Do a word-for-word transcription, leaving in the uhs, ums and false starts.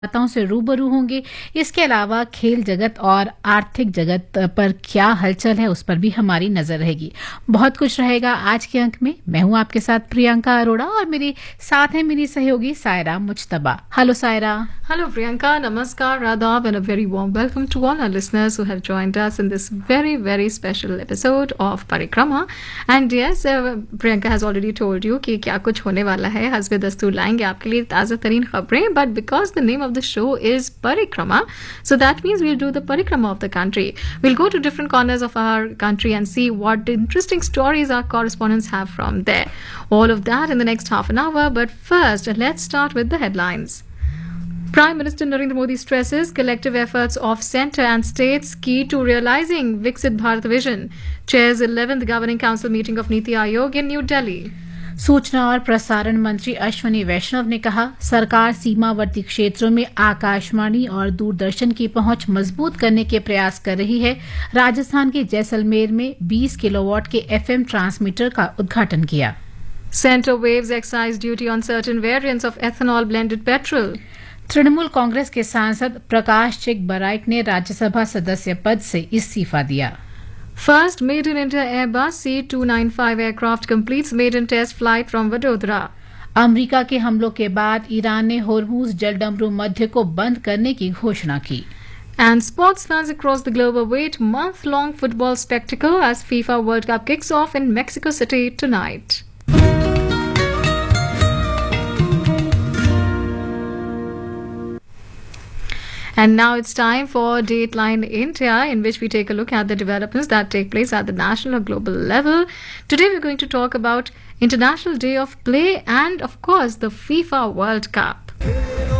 बातों से रूबरू होंगे। इसके अलावा खेल जगत और आर्थिक जगत पर क्या हलचल है उस पर भी हमारी नजर रहेगी। बहुत कुछ रहेगा आज के अंक में। मैं हूं आपके साथ प्रियंका अरोड़ा और मेरे साथ है मेरी सहयोगी Saira Mujtaba. Hello Saira. Hello Priyanka, Namaskar, Radab, and a very warm welcome to all our listeners who have joined us in this very, very special episode of Parikrama. And yes, uh, Priyanka has already told you कि क्या कुछ होने वाला है। हस्बे दस्तूर लाएंगे आपके लिए ताज़ा तरीन खबरें, but because the name of the show is Parikrama, so that means we'll do the Parikrama of the country. We'll go to different corners of our country and see what interesting stories our correspondents have from there. All of that in the next half an hour, but first, let's start with the headlines. Prime Minister Narendra Modi stresses collective efforts of centre and states key to realising Viksit Bharat vision. Chairs eleventh Governing Council meeting of Niti Aayog in New Delhi. सूचना और प्रसारण मंत्री अश्वनी वैष्णव ने कहा, सरकार सीमावर्ती क्षेत्रों में आकाशवाणी और दूरदर्शन की पहुंच मजबूत करने के प्रयास कर रही है। राजस्थान के जैसलमेर में बीस किलोवाट के एफएम ट्रांसमीटर का उद्घाटन किया। Centre waives excise duty on certain variants of ethanol blended petrol. Trinamool Congress के सांसद प्रकाश चिक बराइक ने राज्यसभा सदस्य पद से इस्तीफा दिया। First Made in India Airbus C two ninety-five aircraft completes maiden test flight from Vadodara. America के हमलों के बाद ईरान ने होर्मुज जलडमरू मध्य को बंद करने की घोषणा की। And sports fans across the globe await month-long football spectacle as FIFA World Cup kicks off in Mexico City tonight. And now it's time for Dateline India, in which we take a look at the developments that take place at the national or global level. Today we're going to talk about International Day of Play and, of course, the FIFA World Cup.